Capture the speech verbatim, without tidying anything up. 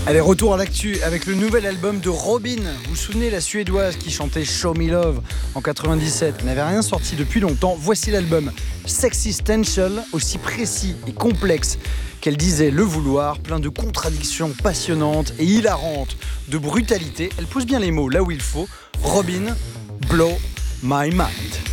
Allez, retour à l'actu avec le nouvel album de Robyn. Vous vous souvenez, la Suédoise qui chantait Show Me Love en quatre-vingt-dix-sept, elle n'avait rien sorti depuis longtemps. Voici l'album Sexistential, aussi précis et complexe qu'elle disait le vouloir, plein de contradictions passionnantes et hilarantes, de brutalité. Elle pose bien les mots là où il faut. Robyn, Blow My Mind.